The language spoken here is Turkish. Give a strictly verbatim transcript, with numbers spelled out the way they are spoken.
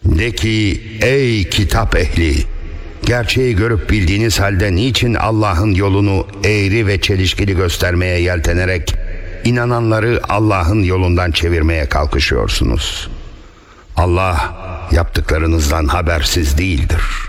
De ki ey kitap ehli, gerçeği görüp bildiğiniz halde niçin Allah'ın yolunu eğri ve çelişkili göstermeye yeltenerek inananları Allah'ın yolundan çevirmeye kalkışıyorsunuz? Allah yaptıklarınızdan habersiz değildir.